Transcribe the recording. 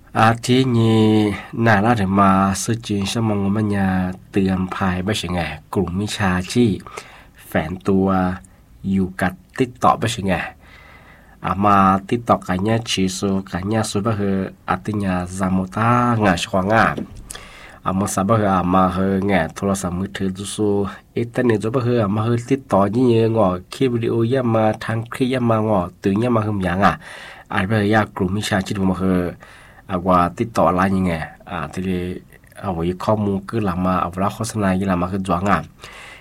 ที่นี่น่าละถึงมาซื้อจีนสมองมันยาเตือนภัยไม่ใช่ไงกลุ่มมิชาชีพแฝงตัวอยู่กับติดต่อไม่ใช่ไงมาติดต่อกันเนี่ยชีสูกันเนี่ยสูบะเฮอติญาจามตางาชวงามาสับะเฮอมาเฮอไงโทรศัพท์มือถือดูสูอินเทอร์เน็ตจูบะเฮอมาเฮอติดต่อนี่งอคลิปวิดีโอยามาทางคลิปยามางอตื่นยามาหึมยังไปยากลุ่มมิชาชีพมาเฮอว่าติดต่ออะไรยังไงทีนี้เอาไว้ข้อมูลคือหลังมาเอาเวลาโฆษณายี่หลังมาคือจวง